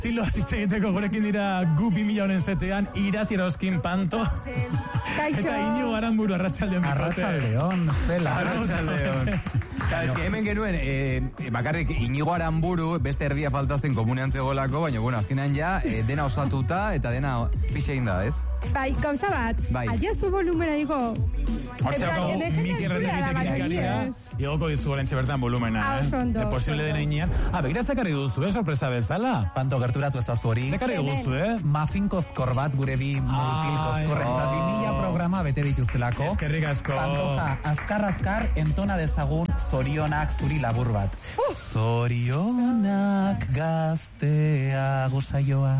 estilo azitze egiteko gurekin dira gu 2000 honen zetean, Irati Eroskin Panto. Eta Inigo Aramburu Arratsaldeon. Arratsaldeon, zela. Arratsaldeon. Ez que hemen genuen, bakarrik Inigo Aramburu, beste erdia faltazen komunean zegolako, baina, bueno, azkenean ja, dena osatuta eta dena pixe egin da, ez? Bai, gauza bat, aldiazu volumena digo. Hortzeko, Miki erretik igoko dizu orentxe bertan volumena, posible dena inean. Begira zekarri duzu, sorpresa bezala? Panto gerturatu ez da zuri. Zekarri duzu, Mafinkozkor bat gure bi mutilkozkorrentzat 2000 programa bete dituztelako. Eskerrik asko. Pantoja, azkar, entona dezagun zorionak zuri labur bat. Zorionak gaztea gozaioa,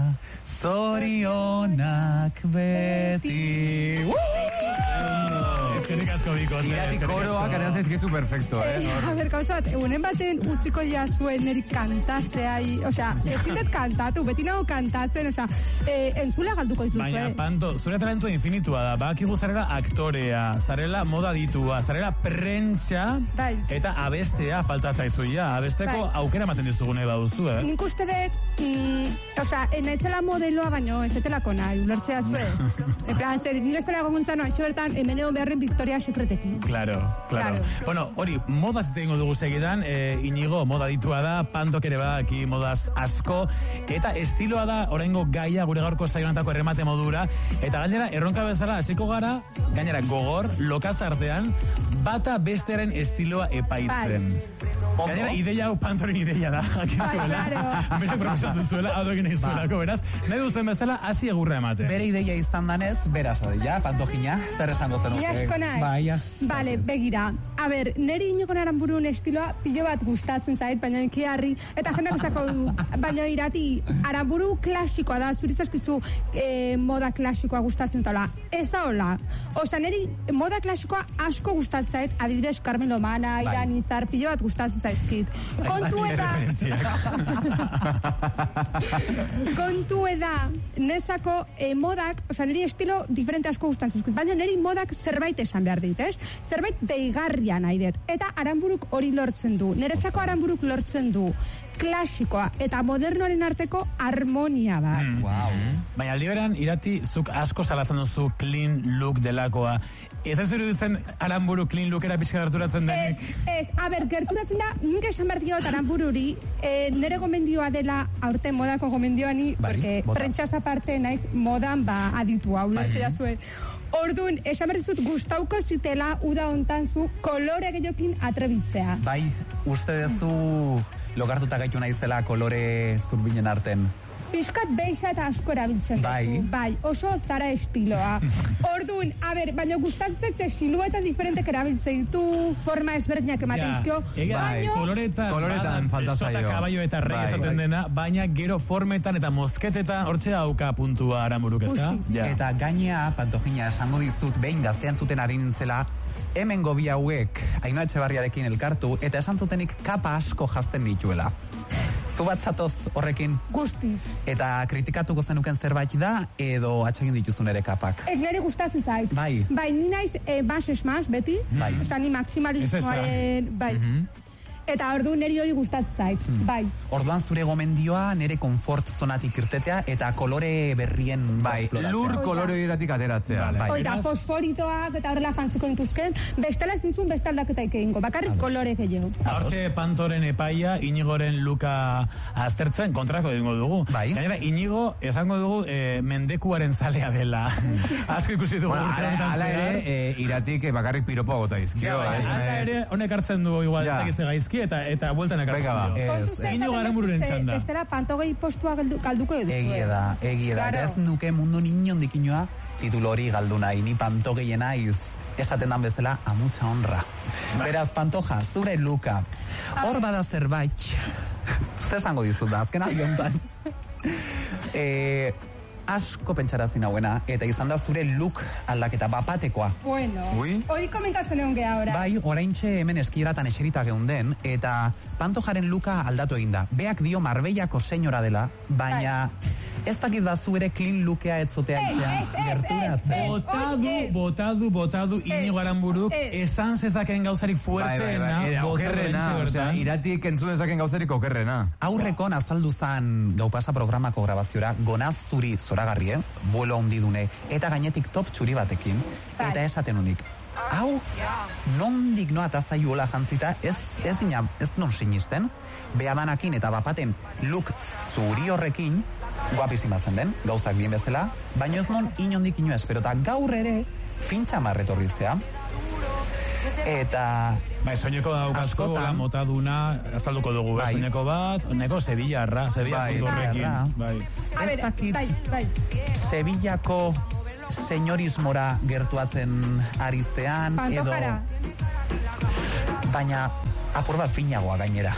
zorionak beti. Eskerrik asko bikote. Irati koroa kanaz ezkizu perfecto, A ber, gauzat, egunen baten utziko jazuen neri kantatzea, osea, ezinet kantatu, beti nago kantatzen, osea, entzula galduko dituzue. Baina, Panto, zure talentua infinitua da, bakigu zarela aktorea, zarela moda ditua, zarela prentsa, eta abestea falta zaizuia, abesteko aukera maten dizugune baduzu, Nik uste dut, osea, naizela modeloa baino, ez etelako nahi, ulertzea zuen. En plan, zer, nire estela gomuntzan, aixo bertan, hemen egon beharren Victoria Secretekin. Claro. Bueno, hori, modaz egingo dugu segidan, Inigo moda ditua da, Pantok ere badaki modaz asko, eta estiloa da, oraingo gaia gure gaurko saionatako erremate modura, eta gainera, erronka bezala, hasiko gara, gainera, gogor, lokatz artean, bata bestearen estiloa epaitzen. Gainera, ideia hau Pantoren ideia da, jakizuela. Beste proposatu zuela, hau egin zuelako, beraz, nahi duzen bezala, hasi egurra emate. Bere ideia izan danez, beraz, ja, Pantojina, zer esango zen. Vale, begira. A ber, neri Inigo Aramburun estiloa pilo bat gustatzen zait, baina ikiarri, eta jendak esako du, baina Irati, Aramburu klasikoa da, zurizaskizu moda klasikoa gustatzen tola. Ez da hola. Osa, neri moda klasikoa asko gustatzen zait, adibidez Carmen Lomana, Iran Izar, pilo bat gustatzen zaizkit. Kontu eda, nesako modak, osa, neri estilo diferente asko gustatzen zaizkit, baina neri modak zerbait esan behar dit, ez? Zerbait deigarria nahi dut. Eta Aramburuk hori lortzen du. Nerezako Aramburuk lortzen du klasikoa eta modernoaren arteko harmonia bat. Baina aldi beran, Irati, zuk asko salatzen duzu clean look delakoa. Ez ez iruditzen Aramburu clean lookera pixka gerturatzen denik? Ez, a ber, gerturatzen da, nik esan behar diot Arambururi, nire gomendioa dela aurten modako gomendioa ni, porque prentxaz aparte naiz modan aditua, ulertzea zuen. Orduan, esan behar dizut, gustauko zitela uda hontan zu kolore gehiokin atrebitzea. Bai, uste duzu lokartuta gaitu naizela kolore zurbinen arten. Piskat beixa eta asko erabiltzen duzu. Bai, oso zara estiloa. Orduan, a ber, baina gustatzen silueta diferentek erabiltzen ditu, forma ezberdinak ematen dizkio. Koloretan falta zaio. Sota kaballo eta rei esaten dena, baina gero formetan eta mozketetan hortzea auka puntua Aramburuk, ezta? Eta gainea, Pantojina, esango dizut, behin gaztean zuten ari nintzela, hemen gobi hauek Ainhoa Etxebarriarekin elkartu, eta esan zutenik kapa asko jazten dituela. Zu bat zatoz horrekin? Guztiz. Eta kritikatuko zenuken zerbait da, edo atsegin dituzun ere kapak? Ez nire gustatzen zait. Bai, ni naiz más es más, beti. Eta ni maximalismoaren, bai. Eta ordu neri hori gustatzen zait, bai. Orduan zure gomendioa nere konfort zonatik irtetea eta kolore berrien lur kolore horietatik ateratzea. Oida, fosforitoak eta horrela jantziko nituzken, bestela zintzun bestaldaketaik egingo, bakarrik kolore gehiago. Hortxe Pantoren epaia, Inigoren luka aztertzen kontrako egingo dugu. Gainera, Inigo esango dugu mendekuaren zalea dela. Asko ikusi dugu. Hala ere, Iratik bakarrik piropoa gota izkio. Hala ere, honek hartzen dugu igual, ez dakize gaizki, eta bueltan ekartzen du. Inigo Arambururen txanda. Estela Pantogei postua galduko edu. Egia da. Ez nuke mundu niñon dikinoa titulo hori galdu nahi. Ni Pantogei naiz esaten dan bezala a mucha honra. Beraz, Pantoja, zure luka. Hor bada zerbait. Zer esango dizut da, azken aldi honetan. Asko pentsarazi nauena, eta izan da zure look aldaketa bapatekoa. Bueno, hori komentatzen egon geha ora. Bai, oraintxe hemen eskieratan eserita geunden, eta Pantojaren luka aldatu egin da. Beak dio Marbellako senyora dela, baina Ez dakit da zu ere clean lookea etzotea gerturat. Botadu Inigo Aranburuk esan zezaken gauzarik fuerteena. Okerrena, osea, iratik entzun dezaken gauzarik okerrena. Aurrekon azaldu zan Gaupasa programako grabaziora, gonaz zuri zoragarri, vuelo handidune, eta gainetik top txuri batekin, eta esaten unik. Hau, nondik noa eta zaiola jantzita, ez non sinisten, behabanakin eta bapaten look zuri horrekin, guapizimatzen den, gauzak bien bezala, baina ez non inondik ino espero, eta gaur ere, fintxamar etorriztea, eta... Bai, soineko daukazko, la motaduna, azalduko dugu, soineko bat, neko Sevilla futurrekin. Bai. Sevillako senyorismora gertuatzen ari zean, edo... Baina, apur bat finagoa gainera.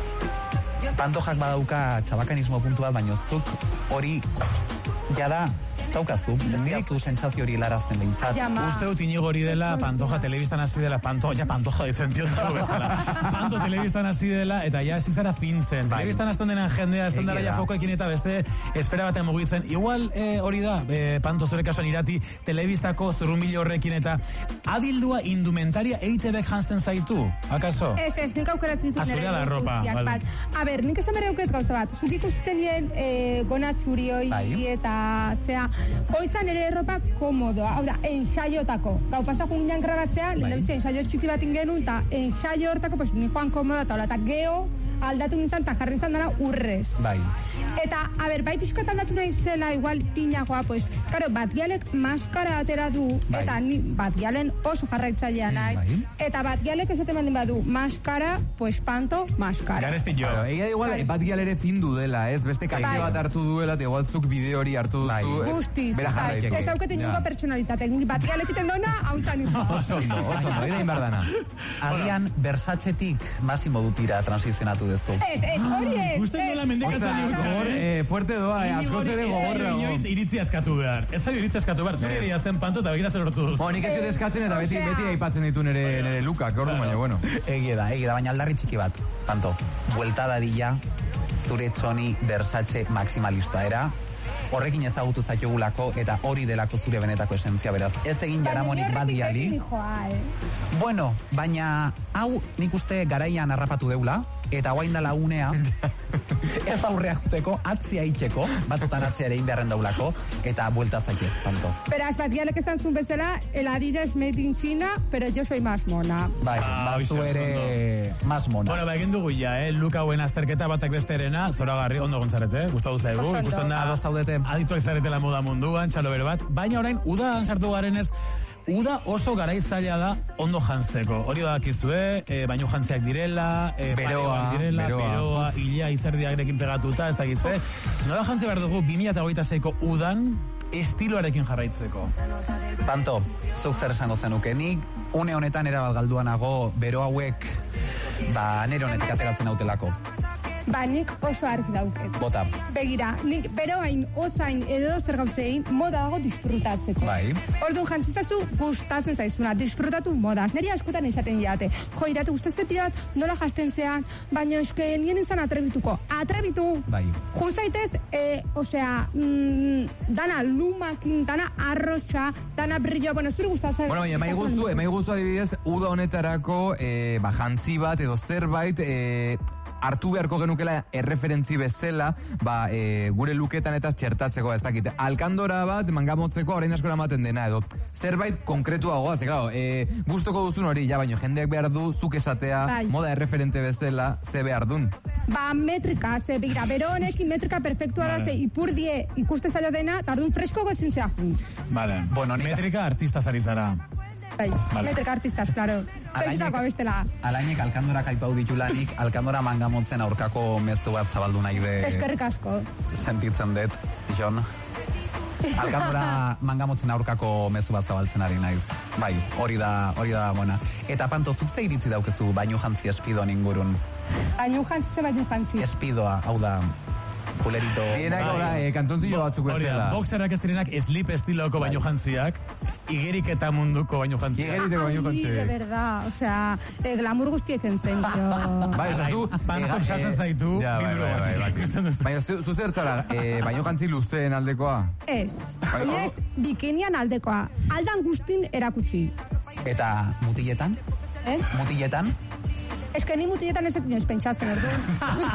Pantojak badauka txabakanismo puntu bat, baina zuk hori jada daukazu, dirazu sentsazio hori larazten behintzat. Uste dut Inigo hori dela, Pantoja telebistan hasi dela, Pantoja ditzen tio dago bezala. Panto telebistan hasi dela, eta ja ezizara fintzen. Telebistan azten denan jendea, azten dara ja fokoekin eta beste espera batean mugitzen. Igual hori da, Panto zure kasuan irati, telebistako zurrunbilo horrekin eta adildua indumentaria EITB-ek jantzten zaitu, akaso? Ez, nik aukeratzen ditut nire. Azurea da ropa. A ber, nik esan bere auket gauza bat. Zuk ikusten gonatxuri hori eta zea, oizan ere erropa komodoa, hau da, ensaiotako. Gau pasako ginean grabatzea, lehen da ensaio txiki bat ingenun, eta ensaio hortako, pues, ni joan komoda, eta geho, aldatu nintzen, eta jarri nintzen dara urrez. Bai. Eta, a ber, bai pixkat aldatu nahi zela, igual tinagoa, pues, karo, Batgialek maskara atera du, eta ni Batgialen oso jarraitzailea nahi, eta Batgialek esaten mandin badu, maskara, pues, Panto, maskara. Garezti jo. Ega igual, Batgial ere findu dela, ez? Beste kaxe bat hartu duela, eta igual zuk bideo hori hartu duzu. Guztiz, ez hauketen ningo personalitate. Batgialek iten dona, hauntzan izan. Oso ondo, ida inbardana. Agian, Versacetik Massimo Dutira transizionatu dezu. Ez, hori ez. Gusten dola mendekatza fuerte doa, askoz ere gogorra. Inoiz iritzi askatu behar. Ez zaio iritzi askatu behar. Zure egia zen Panto eta begira zer hortu duzu. Nik ez dut eskatzen eta beti aipatzen ditu nire lukak, ordu baina, bueno. Egia da, baina aldarri txiki bat, Panto. Buelta dadila, zure txoni Versace maximalista era. Horrekin ezagutu zaitugulako eta hori delako zure benetako esentzia, beraz. Ez egin jaramonik badiali. Bueno, baina hau nik uste garaian harrapatu deula, eta guain dala unea, ez aurreak zuteko, atzia itxeko, batzutan atzia ere inbeharren daulako, eta buelta zaitez, Panto. Beraz, Batgialek esan zuen bezala, el Adidas made in China, pero yo soy más mona. Bai, batzu ere más mona. Bueno, egin dugu ja, Luka buen azterketa batak besterena, zoragarri, ondo gontzarete, gustatu zaigu, ikusten da, adituak zaretela moda munduan, txalo bat, baina orain, udan sartu garenez, uda oso garaizaila da ondo jantzeko. Hori badakizue, baino jantziak direla, beroa, hilea izerdiarekin pegatuta, ez dakizue. Nola jantzi behar dugu 2026ko udan estiloarekin jarraitzeko. Panto, zuk zer esango zenukenik, une honetan erabat galduanago bero hauek, nere honetik ateratzen autelako. Nik oso argi dauket. Bota. Begira, nik beroain, osain, edo zer gauzein, moda dago disfrutatzeko. Bai. Orduan jantzizazu gustatzen zaizuna, disfrutatu moda. Neri askotan esaten jate. Jo, irate guztetzen pirat, nola jasten zean, baina eske nien izan atrebituko. Atrebitu! Bai. Juntzaitez, dana lumakin, dana arroxa, dana brillo, bueno, zuri gustatzen. Bueno, baina, emaiguzu adibidez, uda honetarako, jantzi bat edo zerbait, hartu beharko genukela erreferentzi bezala, gure luketan eta txertatzeko, ez dakit. Alkandora bat, mangamotzeko, orain askora ematen dena, edo zerbait konkretuagoa, ze, claro, gustoko duzun hori, baina jendeak behar du, zuk esatea, moda erreferente bezala, ze behar dun. Metrika, ze, begira, bero honekin metrika perfektua da, ze, ipurdie ikuste zaila dena, tardun fresko gozin zea jun. Vale, metrika artista zari zara. Metrika artistas, claro. Zertzako abestela. Alainek alkandorak aipau ditulanik, alkandora mangamotzen aurkako mezu bat zabaldu nahi de... Eskerrik asko. Sentitzen dut, Jon. Alkandora mangamotzen aurkako mezu bat zabaltzen ari naiz. Bai, hori da, buena. Eta Panto, zuk ze iritzi daukezu bainu jantzi espidoan ingurun? Bainu jantzi? Espidoa, hau da... Kulerito... Dienak, kantontzillo batzuk bezala. Boxerak ez direnak slip estiloko baino jantziak. igerik eta munduko baino jantzia. Igeriteko baino Ai, de jantzia. verdad, o sea, glamour guztiek enzenio. Bai, zu... Pantok sartzen zaitu. Ja, bai. Baina, zu zertzara, baino jantzi luzeen aldekoa? Ez, ez, bikinian aldekoa. Aldan guztin erakutsi. Eta mutiletan? Mutiletan? Ez que ni mutiletan ez dut pentsatzen, orduan.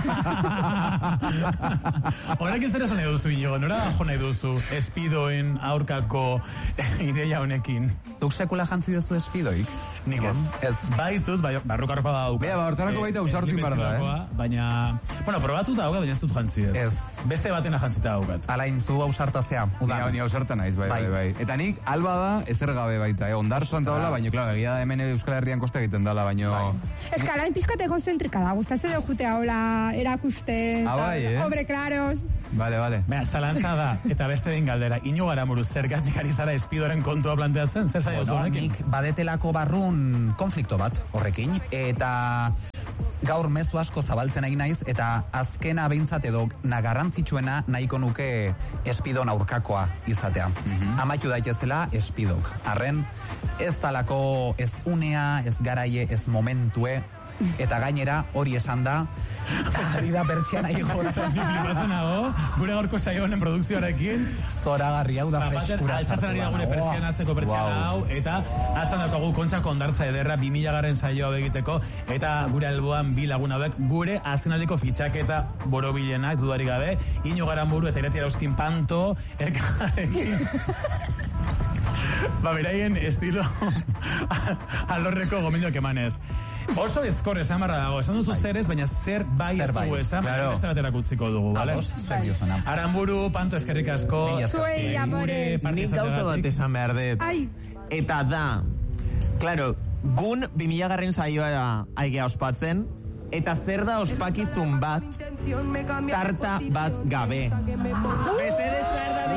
Horekin zer esan nahi duzu, Inigo? Nora jo nahi duzu espidoen aurkako ideia honekin? Duk sekula jantzi duzu espidoik? Nik ez. Baitut, barruka arropa da dauka. Bea, hortarako baita usartu inbar da, Baina, bueno, probatu da dauka, baina ez dut jantzi ez. Beste batena jantzita daukat. Alain zu ausartazea. Ni ausarta naiz, bai. Eta nik, alba da, ezer gabe baita, ondartzuan taula, baina, klaro, egia da hemen Euskal Herrian koste egiten dala, baina... Ez que alain pizkate egozentrika da, gustatzen dut jutea hola, erakusten. Bai, Hombre, claros. Vale. Bea, zalantza da, eta beste den galdera, Inigo Aramuru, zergatik ari zara espidoren kontua planteatzen, zer zaila duzu honekin? Nik badetelako barrun konflikto bat horrekin, eta gaur mezu asko zabaltzen egin naiz, eta azkena behintzat edo garrantzitsuena nahiko nuke espidon aurkakoa izatea. Amaitu daitezela espidok. Arren, ez talako ez unea, ez garaie, ez momentue, eta gainera hori esan da, ari da bertxean ahi jortzen. Flipatzen nago, gure gaurko saio honen produkzioarekin. Zoragarri hau da freskura. Altzatzen ari da gure pertsianatzeko pertsiana hau, eta atzan dakagu Kontxako Hondartza ederra 2000 saio hau egiteko, eta gure alboan bi lagun hauek gure azkenaldiko fitxaketa borobilenak dudari gabe, Inigo Aranburu eta Irati Erauzkin Panto, elkarrekin. Beraien estilo alorreko gomendioak emanez. Oso ezkor esan barra dago, esan duzu zer ez, baina zer bai ez dugu esan, beste bat erakutziko dugu, bale? Aranburu, Panto, eskerrik asko. Zuei, amore. Nik gauza bat esan behar dut. Eta da, klaro, gun 2000 saioa aigea ospatzen, eta zer da ospakizun bat, tarta bat gabe. Besede zer da